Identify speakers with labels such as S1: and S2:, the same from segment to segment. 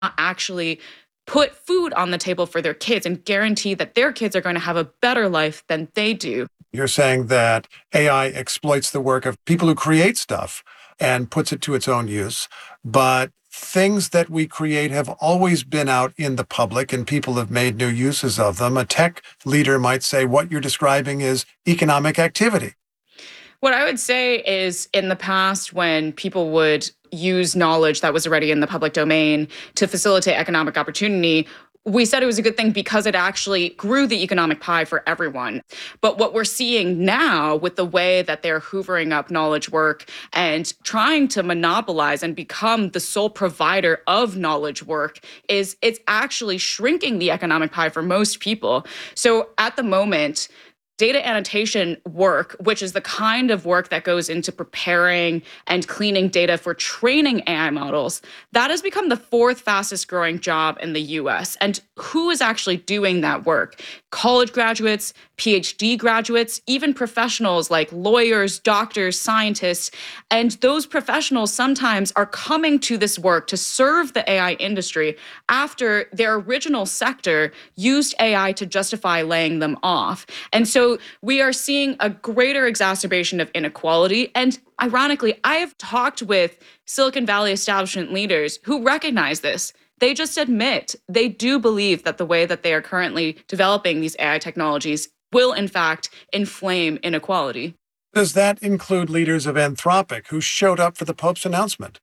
S1: actually put food on the table for their kids and guarantee that their kids are going to have a better life than they do.
S2: You're saying that AI exploits the work of people who create stuff and puts it to its own use, but things that we create have always been out in the public and people have made new uses of them. A tech leader might say what you're describing is economic activity.
S1: What I would say is in the past, when people would use knowledge that was already in the public domain to facilitate economic opportunity, we said it was a good thing because it actually grew the economic pie for everyone. But what we're seeing now with the way that they're hoovering up knowledge work and trying to monopolize and become the sole provider of knowledge work is it's actually shrinking the economic pie for most people. So at the moment, data annotation work, which is the kind of work that goes into preparing and cleaning data for training AI models, that has become the fourth fastest growing job in the US. And who is actually doing that work? College graduates, PhD graduates, even professionals like lawyers, doctors, scientists. And those professionals sometimes are coming to this work to serve the AI industry after their original sector used AI to justify laying them off. And so we are seeing a greater exacerbation of inequality. And ironically, I have talked with Silicon Valley establishment leaders who recognize this. They just admit they do believe that the way that they are currently developing these AI technologies will, in fact, inflame inequality.
S2: Does that include leaders of Anthropic who showed up for the Pope's announcement?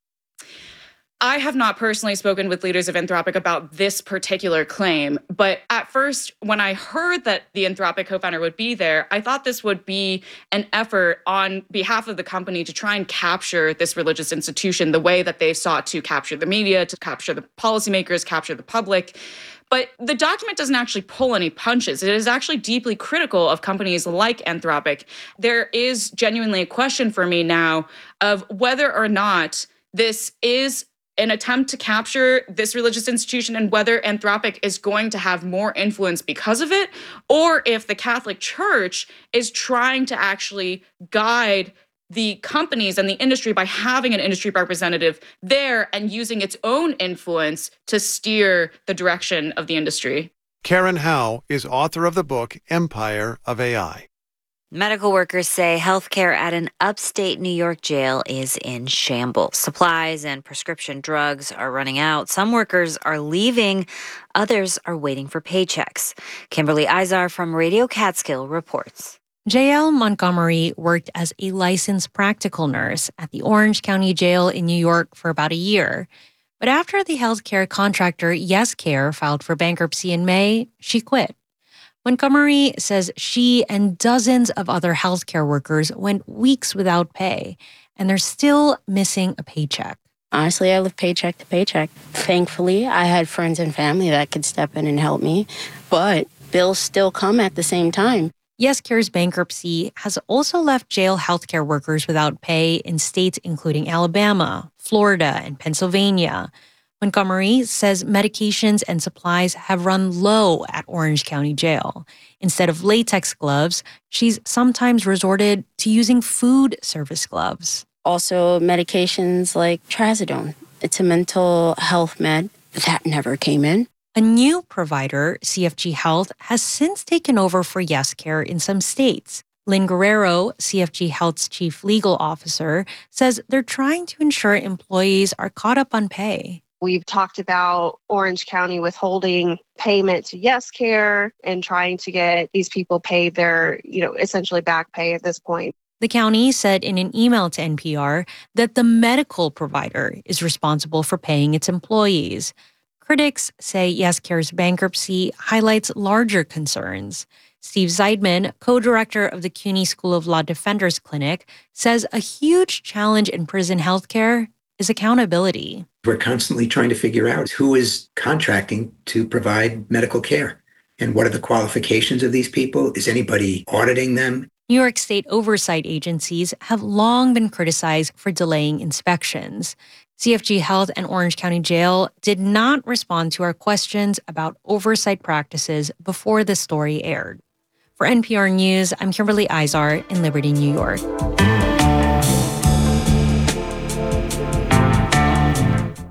S1: I have not personally spoken with leaders of Anthropic about this particular claim, but at first, when I heard that the Anthropic co-founder would be there, I thought this would be an effort on behalf of the company to try and capture this religious institution the way that they've sought to capture the media, to capture the policymakers, capture the public. But the document doesn't actually pull any punches. It is actually deeply critical of companies like Anthropic. There is genuinely a question for me now of whether or not this is an attempt to capture this religious institution and whether Anthropic is going to have more influence because of it, or if the Catholic Church is trying to actually guide the companies and the industry by having an industry representative there and using its own influence to steer the direction of the industry.
S2: Karen Howe is author of the book Empire of AI.
S3: Medical workers say healthcare at an upstate New York jail is in shambles. Supplies and prescription drugs are running out. Some workers are leaving. Others are waiting for paychecks. Kimberly Izar from Radio Catskill reports.
S4: JL Montgomery worked as a licensed practical nurse at the Orange County Jail in New York for about a year. But after the healthcare contractor YesCare filed for bankruptcy in May, she quit. Montgomery says she and dozens of other healthcare workers went weeks without pay, and they're still missing a paycheck.
S5: Honestly, I live paycheck to paycheck. Thankfully, I had friends and family that could step in and help me, but bills still come at the same time.
S4: YesCare's bankruptcy has also left jail healthcare workers without pay in states including Alabama, Florida, and Pennsylvania. Montgomery says medications and supplies have run low at Orange County Jail. Instead of latex gloves, she's sometimes resorted to using food service gloves.
S5: Also, medications like trazodone. It's a mental health med that never came in.
S4: A new provider, CFG Health, has since taken over for YesCare in some states. Lynn Guerrero, CFG Health's chief legal officer, says they're trying to ensure employees are caught up on pay.
S6: We've talked about Orange County withholding payment to YesCare and trying to get these people paid their, essentially back pay at this point.
S4: The county said in an email to NPR that the medical provider is responsible for paying its employees. Critics say YesCare's bankruptcy highlights larger concerns. Steve Zeidman, co-director of the CUNY School of Law Defenders Clinic, says a huge challenge in prison healthcare is accountability.
S7: We're constantly trying to figure out who is contracting to provide medical care and what are the qualifications of these people. Is anybody auditing them?
S4: New York State oversight agencies have long been criticized for delaying inspections. CFG Health and Orange County Jail did not respond to our questions about oversight practices before the story aired. For NPR News, I'm Kimberly Izar in Liberty, New York.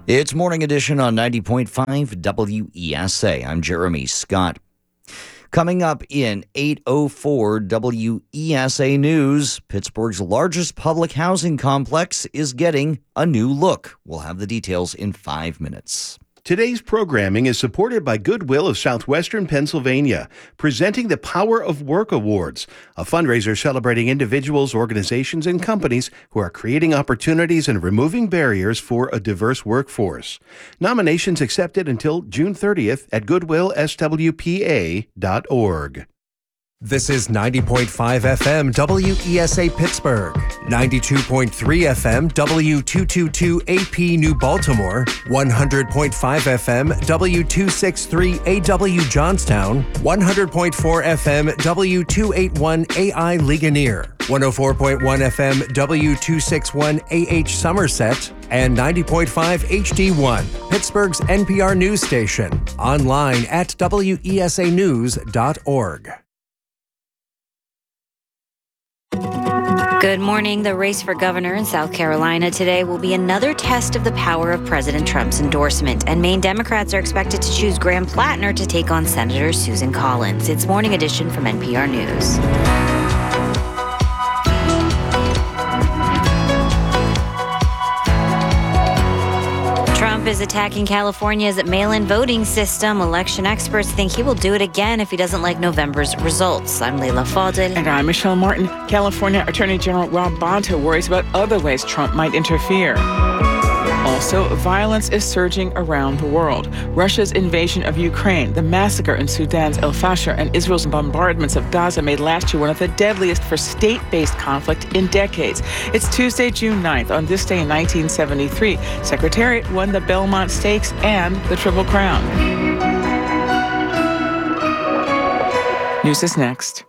S8: It's Morning Edition on 90.5 WESA. I'm Jeremy Scott. Coming up in 8:04 WESA News, Pittsburgh's largest public housing complex is getting a new look. We'll have the details in 5 minutes.
S9: Today's programming is supported by Goodwill of Southwestern Pennsylvania, presenting the Power of Work Awards, a fundraiser celebrating individuals, organizations, and companies who are creating opportunities and removing barriers for a diverse workforce. Nominations accepted until June 30th at goodwillswpa.org.
S10: This is 90.5 FM WESA Pittsburgh, 92.3 FM W222 AP New Baltimore, 100.5 FM W263 AW Johnstown, 100.4 FM W281 AI Ligonier, 104.1 FM W261 AH Somerset, and 90.5 HD1, Pittsburgh's NPR news station, online at wesanews.org.
S3: Good morning. The race for governor in South Carolina today will be another test of the power of President Trump's endorsement, and Maine Democrats are expected to choose Graham Plattner to take on Senator Susan Collins. It's Morning Edition from NPR News. Trump is attacking California's mail-in voting system. Election experts think he will do it again if he doesn't like November's results. I'm Leila Fadel.
S11: And I'm Michelle Martin. California Attorney General Rob Bonta worries about other ways Trump might interfere. Also, violence is surging around the world. Russia's invasion of Ukraine, the massacre in Sudan's El Fasher, and Israel's bombardments of Gaza made last year one of the deadliest for state-based conflict in decades. It's Tuesday, June 9th. On this day in 1973, Secretariat won the Belmont Stakes and the Triple Crown. News is next.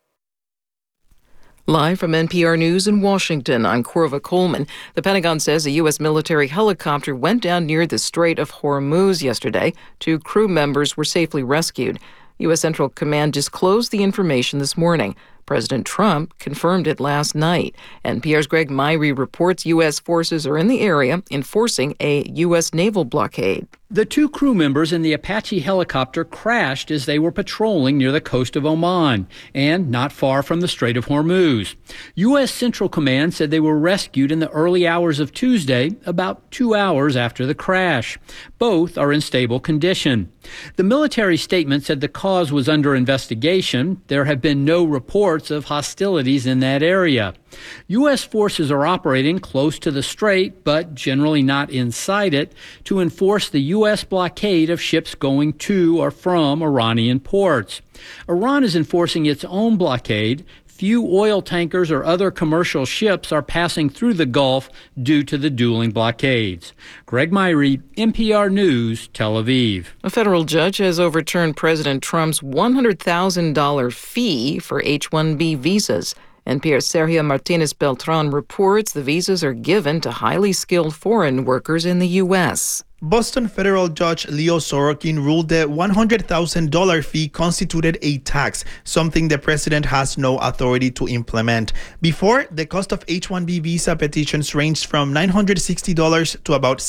S12: Live from NPR News in Washington, I'm Corva Coleman. The Pentagon says a U.S. military helicopter went down near the Strait of Hormuz yesterday. 2 crew members were safely rescued. U.S. Central Command disclosed the information this morning. President Trump confirmed it last night. NPR's Greg Myrie reports U.S. forces are in the area enforcing a U.S. naval blockade.
S13: The 2 crew members in the Apache helicopter crashed as they were patrolling near the coast of Oman and not far from the Strait of Hormuz. U.S. Central Command said they were rescued in the early hours of Tuesday, about 2 hours after the crash. Both are in stable condition. The military statement said the cause was under investigation. There have been no reports of hostilities in that area. U.S. forces are operating close to the strait, but generally not inside it, to enforce the U.S. blockade of ships going to or from Iranian ports. Iran is enforcing its own blockade. Few oil tankers or other commercial ships are passing through the Gulf due to the dueling blockades. Greg Myrie, NPR News, Tel Aviv.
S12: A federal judge has overturned President Trump's $100,000 fee for H-1B visas. NPR's Sergio Martinez Beltran reports the visas are given to highly skilled foreign workers in the U.S.
S14: Boston federal judge Leo Sorokin ruled the $100,000 fee constituted a tax, something the president has no authority to implement. Before, the cost of H-1B visa petitions ranged from $960 to about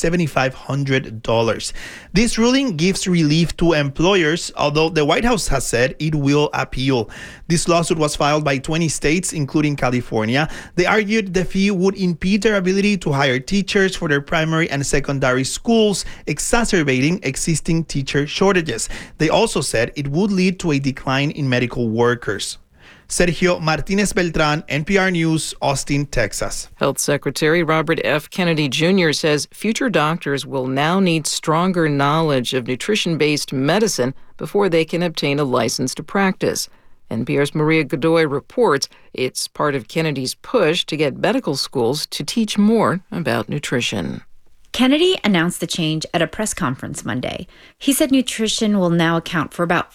S14: $7,500. This ruling gives relief to employers, although the White House has said it will appeal. This lawsuit was filed by 20 states, including California. They argued the fee would impede their ability to hire teachers for their primary and secondary schools, exacerbating existing teacher shortages. They also said it would lead to a decline in medical workers. Sergio Martinez Beltran, NPR News, Austin, Texas.
S12: Health Secretary Robert F. Kennedy Jr. says future doctors will now need stronger knowledge of nutrition-based medicine before they can obtain a license to practice. NPR's Maria Godoy reports it's part of Kennedy's push to get medical schools to teach more about nutrition.
S15: Kennedy announced the change at a press conference Monday. He said nutrition will now account for about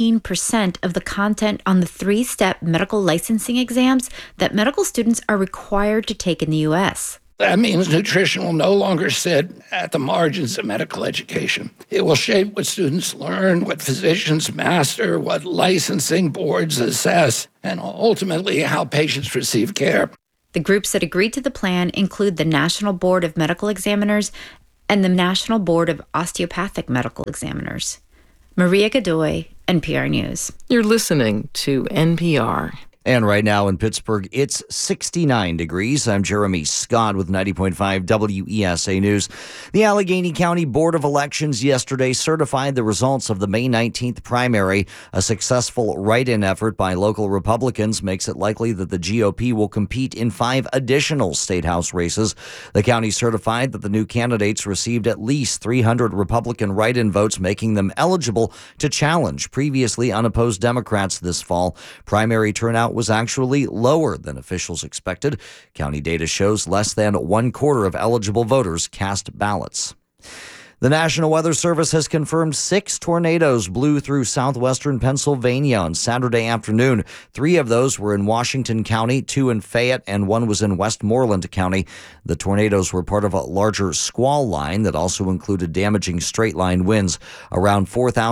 S15: 15% of the content on the 3-step medical licensing exams that medical students are required to take in the U.S.
S16: That means nutrition will no longer sit at the margins of medical education. It will shape what students learn, what physicians master, what licensing boards assess, and ultimately how patients receive care.
S15: The groups that agreed to the plan include the National Board of Medical Examiners and the National Board of Osteopathic Medical Examiners. Maria Godoy, NPR News.
S12: You're listening to NPR.
S8: And right now in Pittsburgh, it's 69 degrees. I'm Jeremy Scott with 90.5 WESA News. The Allegheny County Board of Elections yesterday certified the results of the May 19th primary. A successful write-in effort by local Republicans makes it likely that the GOP will compete in 5 additional state house races. The county certified that the new candidates received at least 300 Republican write-in votes, making them eligible to challenge previously unopposed Democrats this fall. Primary turnout was actually lower than officials expected. County data shows less than 1/4 of eligible voters cast ballots. The National Weather Service has confirmed 6 tornadoes blew through southwestern Pennsylvania on Saturday afternoon. 3 of those were in Washington County, 2 in Fayette, and 1 was in Westmoreland County. The tornadoes were part of a larger squall line that also included damaging straight-line winds. Around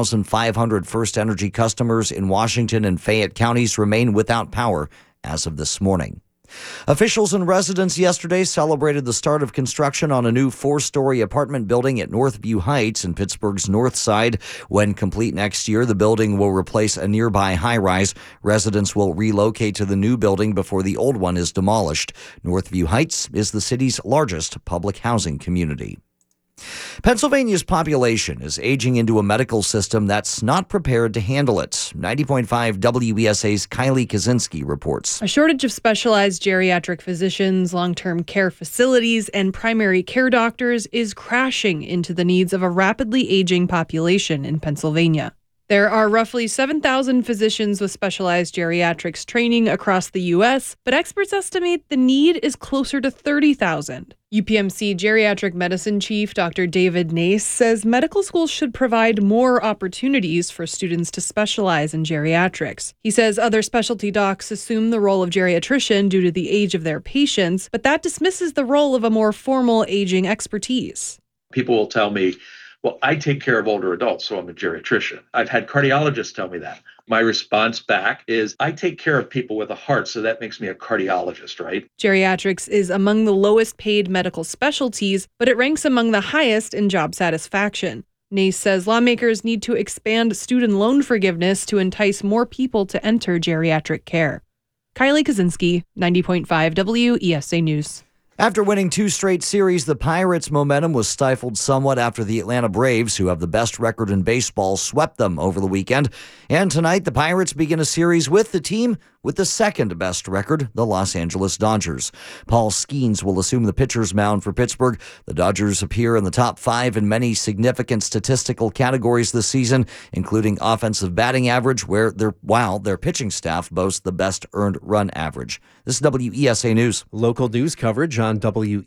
S8: 4,500 First Energy customers in Washington and Fayette counties remain without power as of this morning. Officials and residents yesterday celebrated the start of construction on a new 4-story apartment building at Northview Heights in Pittsburgh's North Side. When complete next year, the building will replace a nearby high-rise. Residents will relocate to the new building before the old one is demolished. Northview Heights is the city's largest public housing community. Pennsylvania's population is aging into a medical system that's not prepared to handle it. 90.5 WESA's Kylie Kaczynski reports.
S17: A shortage of specialized geriatric physicians, long-term care facilities, and primary care doctors is crashing into the needs of a rapidly aging population in Pennsylvania. There are roughly 7,000 physicians with specialized geriatrics training across the U.S., but experts estimate the need is closer to 30,000. UPMC Geriatric Medicine Chief Dr. David Nace says medical schools should provide more opportunities for students to specialize in geriatrics. He says other specialty docs assume the role of geriatrician due to the age of their patients, but that dismisses the role of a more formal aging expertise.
S18: People will tell me, well, I take care of older adults, so I'm a geriatrician. I've had cardiologists tell me that. My response back is, I take care of people with a heart, so that makes me a cardiologist, right?
S17: Geriatrics is among the lowest paid medical specialties, but it ranks among the highest in job satisfaction. Nace says lawmakers need to expand student loan forgiveness to entice more people to enter geriatric care. Kylie Kaczynski, 90.5 WESA News.
S8: After winning 2 straight series, the Pirates' momentum was stifled somewhat after the Atlanta Braves, who have the best record in baseball, swept them over the weekend. And tonight, the Pirates begin a series with the team with the second best record, the Los Angeles Dodgers. Paul Skeens will assume the pitcher's mound for Pittsburgh. The Dodgers appear in the top 5 in many significant statistical categories this season, including offensive batting average, while their pitching staff boasts the best earned run average. This is WESA News.
S19: Local news coverage on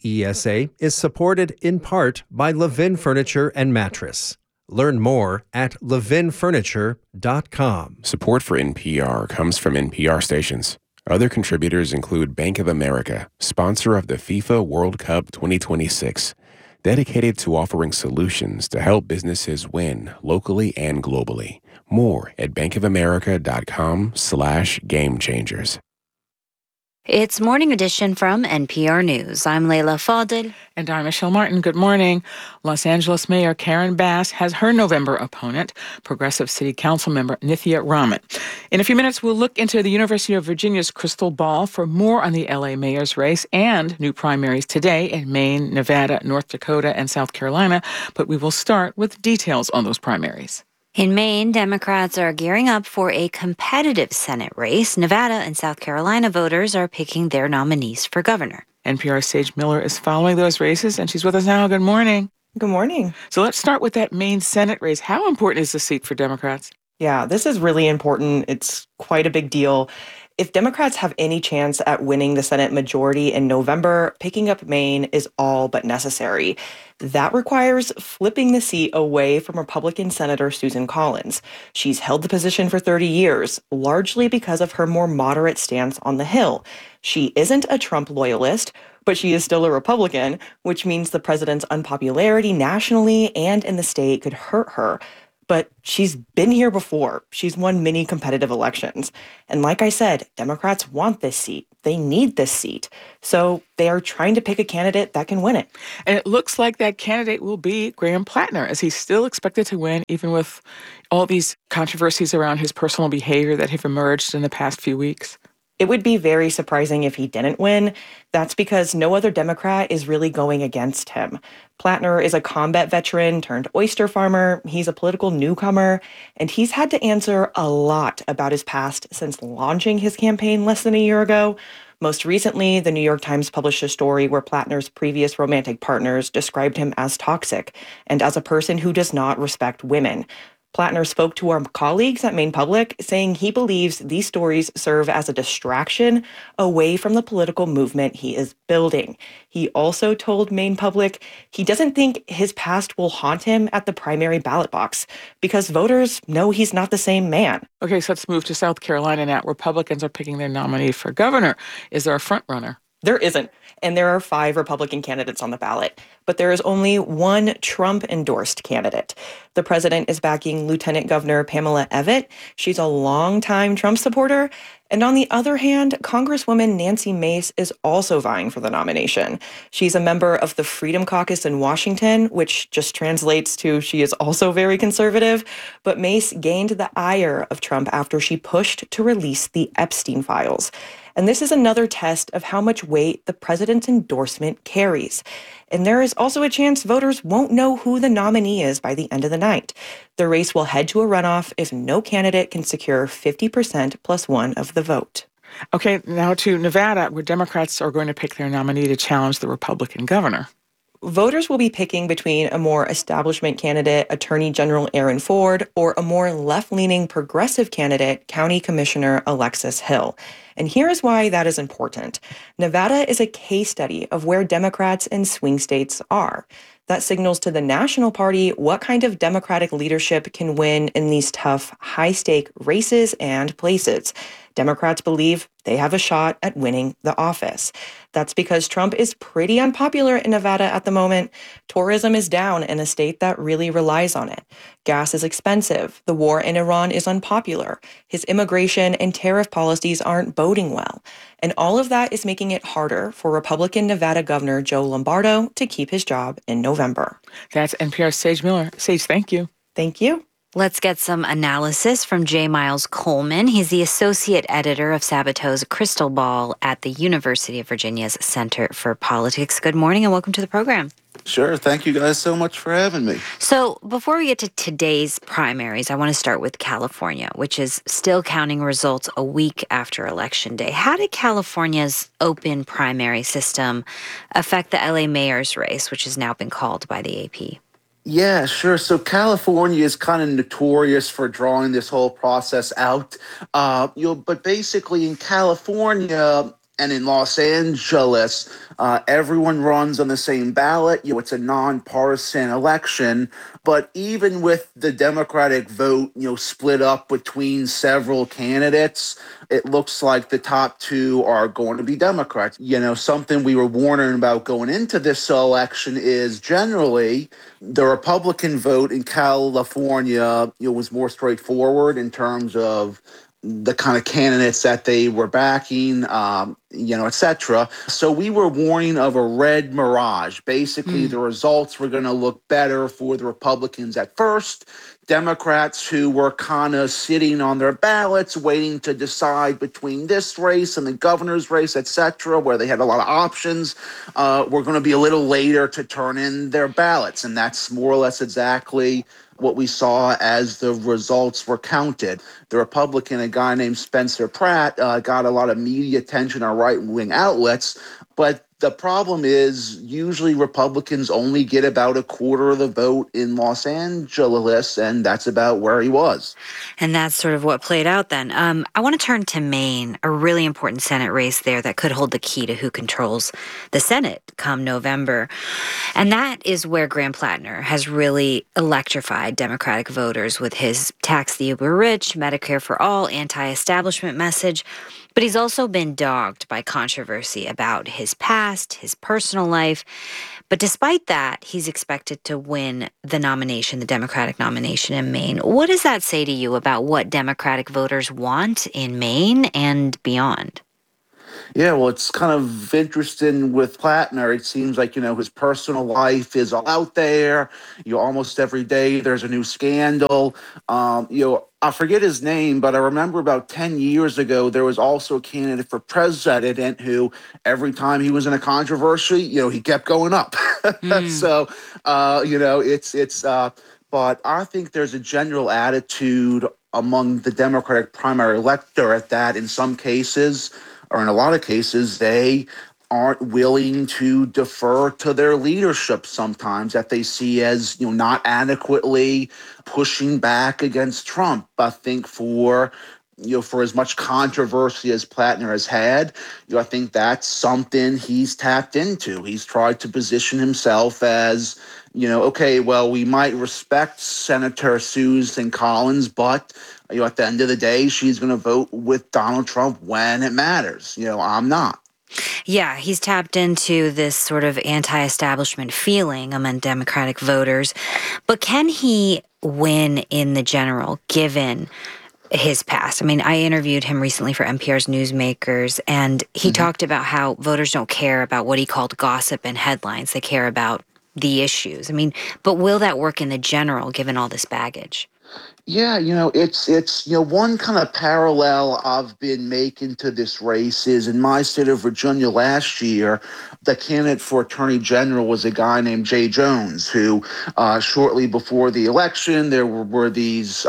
S19: WESA is supported in part by Levin Furniture and Mattress. Learn more at levinfurniture.com.
S20: Support for NPR comes from NPR stations. Other contributors include Bank of America, sponsor of the FIFA World Cup 2026, dedicated to offering solutions to help businesses win locally and globally. More at bankofamerica.com/gamechangers.
S3: It's Morning Edition from NPR News. I'm Leila Fadel.
S11: And I'm Michelle Martin. Good morning. Los Angeles Mayor Karen Bass has her November opponent, Progressive City Council member Nithya Raman. In a few minutes, we'll look into the University of Virginia's crystal ball for more on the LA mayor's race and new primaries today in Maine, Nevada, North Dakota, and South Carolina. But we will start with details on those primaries.
S3: In Maine, Democrats are gearing up for a competitive Senate race. Nevada and South Carolina voters are picking their nominees for governor.
S11: NPR's Sage Miller is following those races, and she's with us now. Good morning.
S21: Good morning.
S11: So let's start with that Maine Senate race. How important is the seat for Democrats?
S21: Yeah, this is really important. It's quite a big deal. If Democrats have any chance at winning the Senate majority in November, picking up Maine is all but necessary. That requires flipping the seat away from Republican Senator Susan Collins. She's held the position for 30 years, largely because of her more moderate stance on the Hill. She isn't a Trump loyalist, but she is still a Republican, which means the president's unpopularity nationally and in the state could hurt her. But she's been here before. She's won many competitive elections. And like I said, Democrats want this seat. they need this seat. So they are trying to pick a candidate that can win it.
S11: And it looks like that candidate will be Graham Plattner, as he's still expected to win, even with all these controversies around his personal behavior that have emerged in the past few weeks.
S21: It would be very surprising if he didn't win. That's because no other Democrat is really going against him. Plattner is a combat veteran turned oyster farmer. He's a political newcomer, and he's had to answer a lot about his past since launching his campaign less than a year ago. Most recently, the New York Times published a story where Plattner's previous romantic partners described him as toxic and as a person who does not respect women. Plattner spoke to our colleagues at Maine Public, saying he believes these stories serve as a distraction away from the political movement he is building. He also told Maine Public he doesn't think his past will haunt him at the primary ballot box because voters know he's not the same man.
S11: Okay, so let's move to South Carolina now. Republicans are picking their nominee for governor. Is there a front runner?
S21: There isn't, and there are 5 Republican candidates on the ballot, but there is only one Trump-endorsed candidate. The president is backing Lieutenant Governor Pamela Evette. She's a longtime Trump supporter. And on the other hand, Congresswoman Nancy Mace is also vying for the nomination. She's a member of the Freedom Caucus in Washington, which just translates to she is also very conservative. But Mace gained the ire of Trump after she pushed to release the Epstein files. And this is another test of how much weight the president's endorsement carries. And there is also a chance voters won't know who the nominee is by the end of the night. The race will head to a runoff if no candidate can secure 50% plus 1 of the vote.
S11: Okay, now to Nevada, where Democrats are going to pick their nominee to challenge the Republican governor.
S21: Voters will be picking between a more establishment candidate, Attorney General Aaron Ford, or a more left-leaning progressive candidate, County Commissioner Alexis Hill. And here's why that is important. Nevada is a case study of where Democrats and swing states are. That signals to the national party what kind of Democratic leadership can win in these tough, high-stake races and places. Democrats believe they have a shot at winning the office. That's because Trump is pretty unpopular in Nevada at the moment. Tourism is down in a state that really relies on it. Gas is expensive. The war in Iran is unpopular. His immigration and tariff policies aren't boding well. And all of that is making it harder for Republican Nevada Governor Joe Lombardo to keep his job in November.
S11: That's NPR's Sage Miller. Sage, thank you.
S21: Thank you.
S3: Let's get some analysis from J. Miles Coleman. He's the associate editor of Sabato's Crystal Ball at the University of Virginia's Center for Politics. Good morning and welcome to the program.
S1: Sure. Thank you guys so much for having me.
S3: So before we get to today's primaries, I want to start with California, which is still counting results a week after Election Day. How did California's open primary system affect the LA mayor's race, which has now been called by the AP?
S1: Yeah, sure. So California is kind of notorious for drawing this whole process out. But basically in California and in Los Angeles, everyone runs on the same ballot. It's a nonpartisan election. But even with the Democratic vote, split up between several candidates, it looks like the top 2 are going to be Democrats. Something we were warning about going into this election is generally the Republican vote in California, was more straightforward in terms of the kind of candidates that they were backing, et cetera. So we were warning of a red mirage. Basically, the results were going to look better for the Republicans at first. Democrats who were kind of sitting on their ballots, waiting to decide between this race and the governor's race, et cetera, where they had a lot of options, were going to be a little later to turn in their ballots. And that's more or less exactly what we saw as the results were counted. The Republican, a guy named Spencer Pratt, got a lot of media attention on right-wing outlets, but the problem is usually Republicans only get about a quarter of the vote in Los Angeles, and that's about where he was.
S3: And that's sort of what played out then. I want to turn to Maine, a really important Senate race there that could hold the key to who controls the Senate come November. And that is where Graham Plattner has really electrified Democratic voters with his tax the uber rich, Medicare for all, anti-establishment message. But he's also been dogged by controversy about his past, his personal life. But despite that, he's expected to win the nomination, the Democratic nomination in Maine. What does that say to you about what Democratic voters want in Maine and beyond?
S1: Yeah, well, it's kind of interesting with Plattner. It seems like, his personal life is all out there. Almost every day there's a new scandal. I forget his name, but I remember about 10 years ago, there was also a candidate for president who every time he was in a controversy, he kept going up. So, but I think there's a general attitude among the Democratic primary electorate that in some cases, or in a lot of cases, they aren't willing to defer to their leadership sometimes, that they see as, not adequately pushing back against Trump. I think for as much controversy as Plattner has had, I think that's something he's tapped into. He's tried to position himself as, okay, well, we might respect Senator Susan Collins, but at the end of the day, she's going to vote with Donald Trump when it matters. I'm not.
S3: Yeah, he's tapped into this sort of anti-establishment feeling among Democratic voters. But can he win in the general, given his past? I mean, I interviewed him recently for NPR's Newsmakers, and he talked about how voters don't care about what he called gossip and headlines. They care about the issues. I mean, but will that work in the general, given all this baggage?
S1: Yeah, it's one kind of parallel I've been making to this race is in my state of Virginia last year, the candidate for Attorney General was a guy named Jay Jones, who shortly before the election, there were these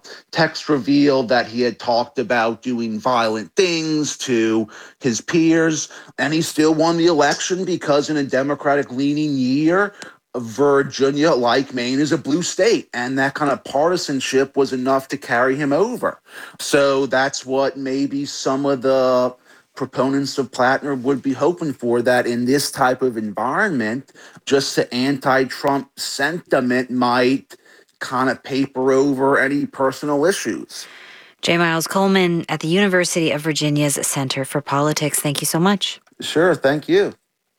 S1: texts revealed that he had talked about doing violent things to his peers, and he still won the election because in a Democratic-leaning year, Virginia, like Maine, is a blue state, and that kind of partisanship was enough to carry him over. So that's what maybe some of the proponents of Plattner would be hoping for, that in this type of environment, just the anti-Trump sentiment might kind of paper over any personal issues.
S3: J. Miles Coleman at the University of Virginia's Center for Politics. Thank you so much.
S1: Sure, thank you.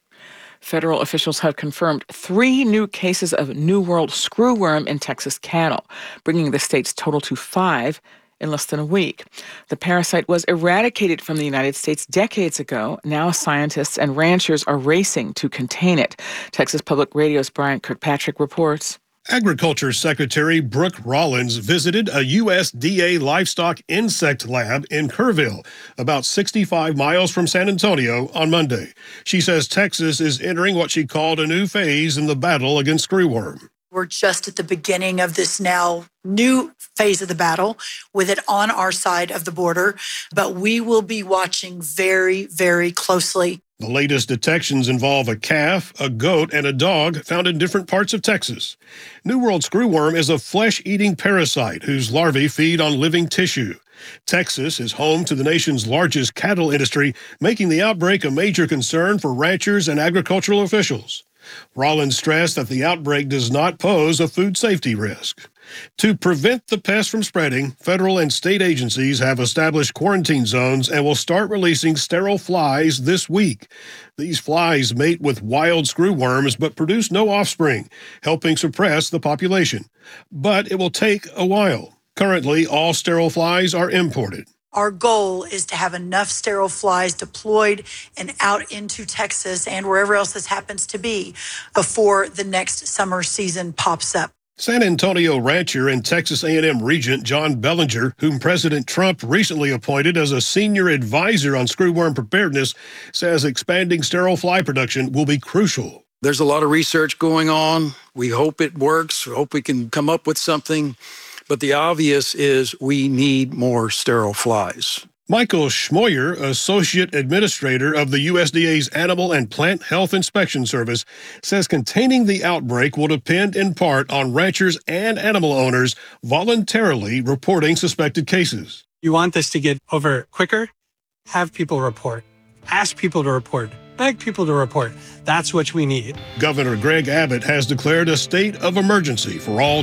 S11: Federal officials have confirmed 3 new cases of New World screwworm in Texas cattle, bringing the state's total to 5 in less than a week. The parasite was eradicated from the United States decades ago. Now scientists and ranchers are racing to contain it. Texas Public Radio's Brian Kirkpatrick reports.
S2: Agriculture Secretary Brooke Rollins visited a USDA livestock insect lab in Kerrville, about 65 miles from San Antonio, on Monday. She says Texas is entering what she called a new phase in the battle against screwworm.
S22: We're just at the beginning of this now new phase of the battle with it on our side of the border, but we will be watching very, very closely.
S2: The latest detections involve a calf, a goat, and a dog found in different parts of Texas. New World screwworm is a flesh-eating parasite whose larvae feed on living tissue. Texas is home to the nation's largest cattle industry, making the outbreak a major concern for ranchers and agricultural officials. Rollins stressed that the outbreak does not pose a food safety risk. To prevent the pest from spreading, federal and state agencies have established quarantine zones and will start releasing sterile flies this week. These flies mate with wild screwworms but produce no offspring, helping suppress the population. But it will take a while. Currently, all sterile flies are imported.
S22: Our goal is to have enough sterile flies deployed and out into Texas and wherever else this happens to be before the next summer season pops up.
S2: San Antonio rancher and Texas A&M regent John Bellinger, whom President Trump recently appointed as a senior advisor on screwworm preparedness, says expanding sterile fly production will be crucial.
S23: There's a lot of research going on. We hope it works. We hope we can come up with something. But the obvious is we need more sterile flies.
S2: Michael Schmoyer, Associate Administrator of the USDA's Animal and Plant Health Inspection Service, says containing the outbreak will depend in part on ranchers and animal owners voluntarily reporting suspected cases.
S24: You want this to get over quicker? Have people report. Ask people to report. Beg people to report. That's what we need.
S2: Governor Greg Abbott has declared a state of emergency for all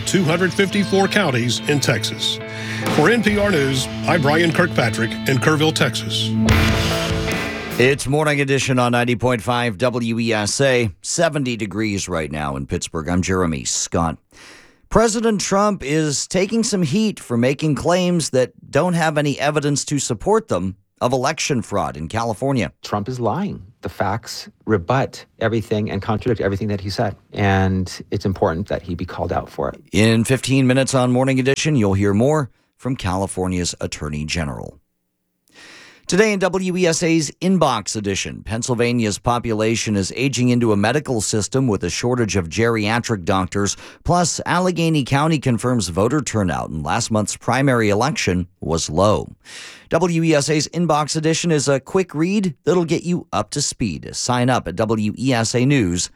S2: 254 counties in Texas. For NPR News, I'm Brian Kirkpatrick in Kerrville, Texas.
S8: It's Morning Edition on 90.5 WESA. 70 degrees right now in Pittsburgh. I'm Jeremy Scott. President Trump is taking some heat for making claims that don't have any evidence to support them of election fraud in California.
S4: Trump is lying. The facts rebut everything and contradict everything that he said. And it's important that he be called out for it.
S8: In 15 minutes on Morning Edition, you'll hear more from California's Attorney General. Today in WESA's Inbox Edition, Pennsylvania's population is aging into a medical system with a shortage of geriatric doctors. Plus, Allegheny County confirms voter turnout in last month's primary election was low. WESA's Inbox Edition is a quick read that'll get you up to speed. Sign up at wesanews.org.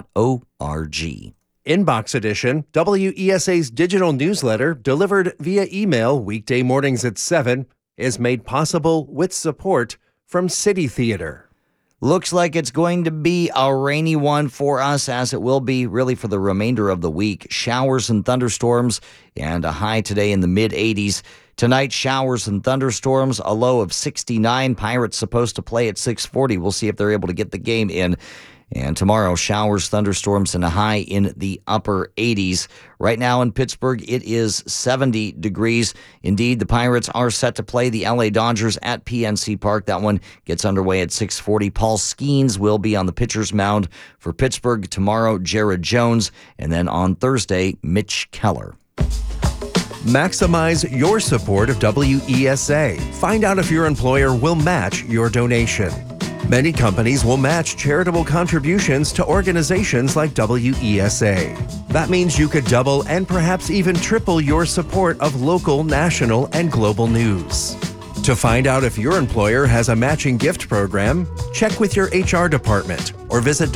S19: Inbox Edition, WESA's digital newsletter delivered via email weekday mornings at 7, is made possible with support from City Theater.
S8: Looks like it's going to be a rainy one for us, as it will be really for the remainder of the week. Showers and thunderstorms, and a high today in the mid-80s. Tonight, showers and thunderstorms, a low of 69. Pirates supposed to play at 6:40. We'll see if they're able to get the game in. And tomorrow, showers, thunderstorms, and a high in the upper 80s. Right now in Pittsburgh, it is 70 degrees. Indeed, the Pirates are set to play the LA Dodgers at PNC Park. That one gets underway at 6:40. Paul Skeens will be on the pitcher's mound for Pittsburgh tomorrow, Jared Jones, and then on Thursday, Mitch Keller.
S10: Maximize your support of WESA. Find out if your employer will match your donation. Many companies will match charitable contributions to organizations like WESA. That means you could double and perhaps even triple your support of local, national, and global news. To find out if your employer has a matching gift program, check with your HR department or visit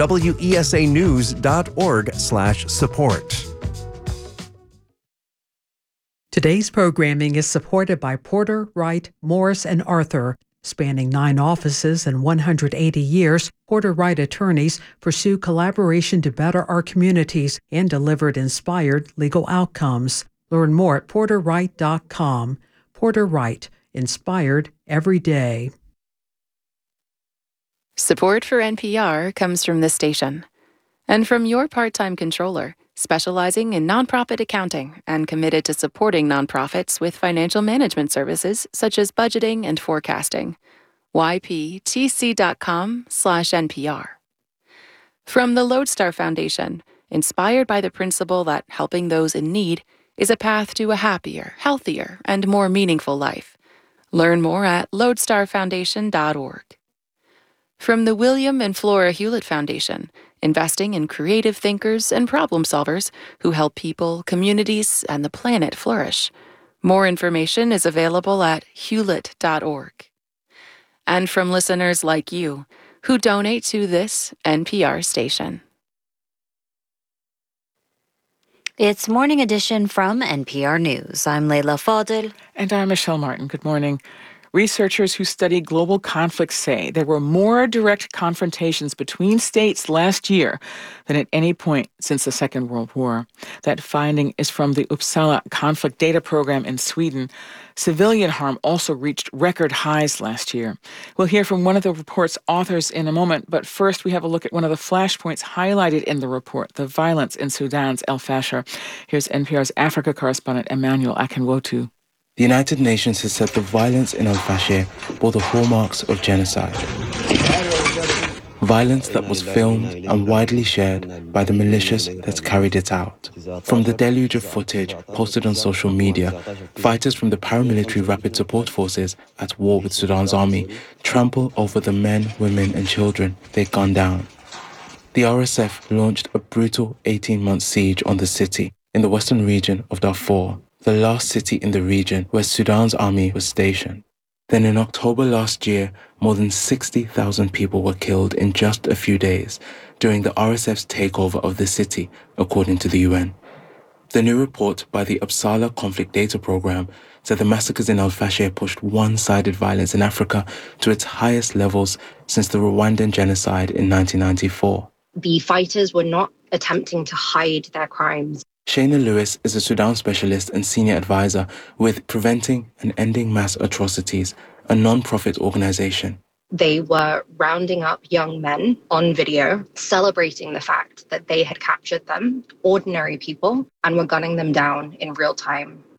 S10: wesanews.org/support.
S5: Today's programming is supported by Porter, Wright, Morris, and Arthur. Spanning 9 offices and 180 years, Porter Wright attorneys pursue collaboration to better our communities and delivered inspired legal outcomes. Learn more at porterwright.com. Porter Wright, inspired every day.
S6: Support for NPR comes from this station and from your part-time controller, specializing in nonprofit accounting and committed to supporting nonprofits with financial management services such as budgeting and forecasting. yptc.com/NPR. From the Lodestar Foundation, inspired by the principle that helping those in need is a path to a happier, healthier, and more meaningful life. Learn more at lodestarfoundation.org. From the William and Flora Hewlett Foundation, investing in creative thinkers and problem solvers who help people, communities, and the planet flourish. More information is available at hewlett.org. And from listeners like you who donate to this NPR station.
S3: It's Morning Edition from NPR News. I'm Leila Fadel.
S11: And I'm Michelle Martin. Good morning. Researchers who study global conflicts say there were more direct confrontations between states last year than at any point since the Second World War. That finding is from the Uppsala Conflict Data Program in Sweden. Civilian harm also reached record highs last year. We'll hear from one of the report's authors in a moment, but first we have a look at one of the flashpoints highlighted in the report, the violence in Sudan's El Fasher. Here's NPR's Africa correspondent Emmanuel Akinwotu.
S7: The United Nations has said the violence in Al Fasher bore the hallmarks of genocide. Violence that was filmed and widely shared by the militias that carried it out. From the deluge of footage posted on social media, fighters from the paramilitary Rapid Support Forces at war with Sudan's army trample over the men, women and children they gunned down. The RSF launched a brutal 18-month siege on the city in the western region of Darfur, the last city in the region where Sudan's army was stationed. Then in October last year, more than 60,000 people were killed in just a few days during the RSF's takeover of the city, according to the UN. The new report by the Uppsala Conflict Data Program said the massacres in Al Fasher pushed one-sided violence in Africa to its highest levels since the Rwandan genocide in 1994.
S25: The fighters were not attempting to hide their crimes.
S7: Shayna Lewis is a Sudan specialist and senior advisor with Preventing and Ending Mass Atrocities, a non-profit organization.
S25: They were rounding up young men on video, celebrating the fact that they had captured them, ordinary people, and were gunning them down in real time.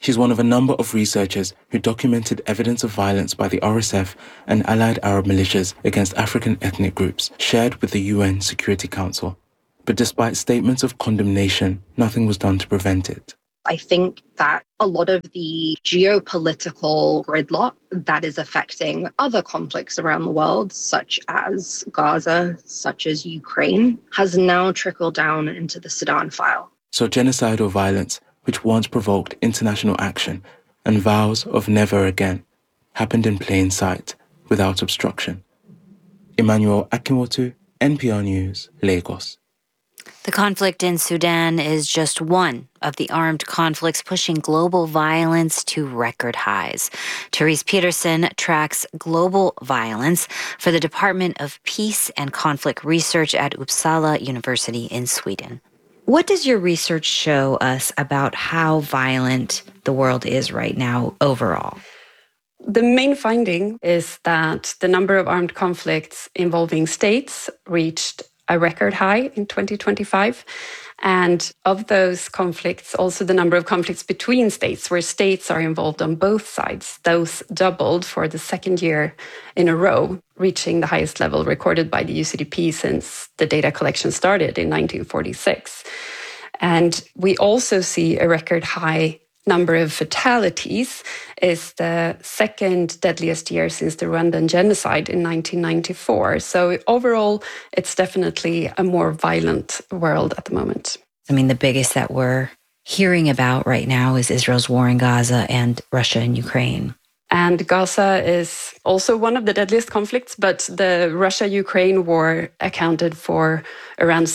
S7: She's one of a number of researchers who documented evidence of violence by the RSF and allied Arab militias against African ethnic groups shared with the UN Security Council. But despite statements of condemnation, nothing was done to prevent it.
S25: I think that a lot of the geopolitical gridlock that is affecting other conflicts around the world, such as Gaza, such as Ukraine, has now trickled down into the Sudan file.
S7: So genocidal violence, which once provoked international action and vows of never again, happened in plain sight, without obstruction. Emmanuel Akinwotu, NPR News, Lagos.
S3: The conflict in Sudan is just one of the armed conflicts pushing global violence to record highs. Therese Peterson tracks global violence for the Department of Peace and Conflict Research at Uppsala University in Sweden. What does your research show us about how violent the world is right now overall?
S9: The main finding is that the number of armed conflicts involving states reached a record high in 2025. And of those conflicts, also the number of conflicts between states, where states are involved on both sides, those doubled for the second year in a row, reaching the highest level recorded by the UCDP since the data collection started in 1946. And we also see a record high number of fatalities, is the second deadliest year since the Rwandan genocide in 1994. So overall, it's definitely a more violent world at the moment.
S3: I mean, the biggest that we're hearing about right now is Israel's war in Gaza and Russia and Ukraine.
S9: And Gaza is also one of the deadliest conflicts, but the Russia-Ukraine war accounted for around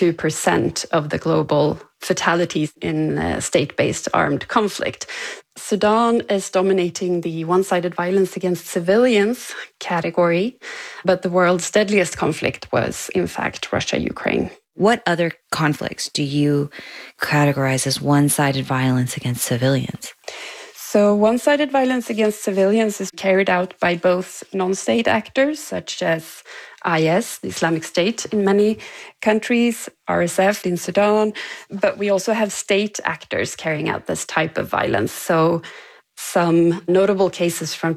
S9: 62% of the global fatalities in state-based armed conflict. Sudan is dominating the one-sided violence against civilians category, but the world's deadliest conflict was, in fact, Russia-Ukraine.
S3: What other conflicts do you categorize as one-sided violence against civilians?
S9: So one-sided violence against civilians is carried out by both non-state actors, such as IS, the Islamic State in many countries, RSF in Sudan, but we also have state actors carrying out this type of violence. So some notable cases from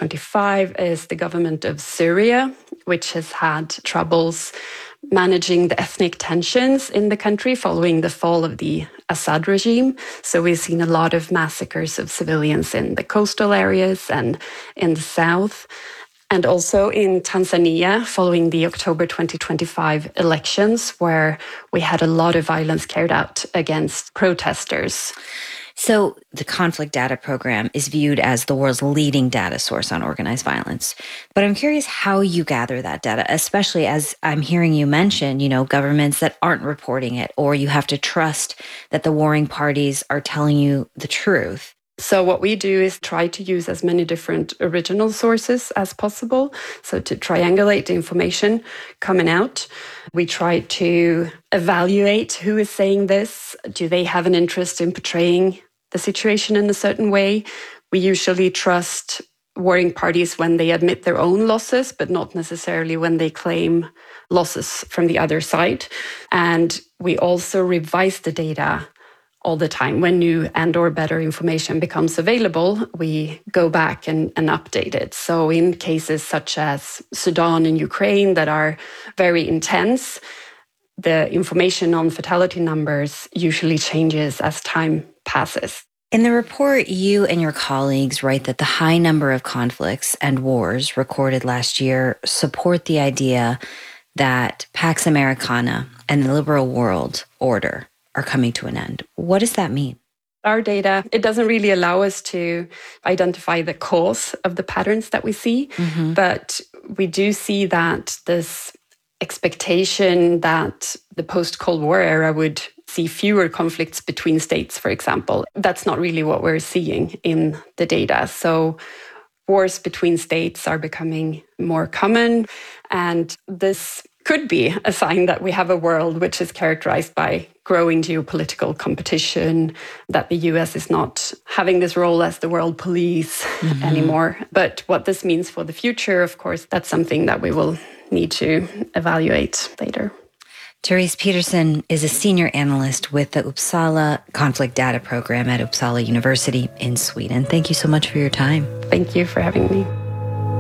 S9: 2025 is the government of Syria, which has had troubles managing the ethnic tensions in the country following the fall of the Assad regime. So we've seen a lot of massacres of civilians in the coastal areas and in the south. And also in Tanzania, following the October 2025 elections, where we had a lot of violence carried out against protesters.
S3: So the Conflict Data Program is viewed as the world's leading data source on organized violence. But I'm curious how you gather that data, especially as I'm hearing you mention, governments that aren't reporting it, or you have to trust that the warring parties are telling you the truth.
S9: So what we do is try to use as many different original sources as possible. So to triangulate the information coming out, we try to evaluate who is saying this. Do they have an interest in portraying the situation in a certain way? We usually trust warring parties when they admit their own losses, but not necessarily when they claim losses from the other side. And we also revise the data all the time. When new and or better information becomes available, we go back and update it. So in cases such as Sudan and Ukraine that are very intense, the information on fatality numbers usually changes as time passes.
S3: In the report, you and your colleagues write that the high number of conflicts and wars recorded last year support the idea that Pax Americana and the liberal world order are coming to an end. What does that mean?
S9: Our data, it doesn't really allow us to identify the cause of the patterns that we see, but we do see that this expectation that the post-Cold War era would see fewer conflicts between states, for example. That's not really what we're seeing in the data. So wars between states are becoming more common, and this could be a sign that we have a world which is characterized by growing geopolitical competition, that the US is not having this role as the world police anymore. But what this means for the future, of course, that's something that we will need to evaluate later.
S3: Therese Peterson is a senior analyst with the Uppsala Conflict Data Program at Uppsala University in Sweden. Thank you so much for your time.
S9: Thank you for having me.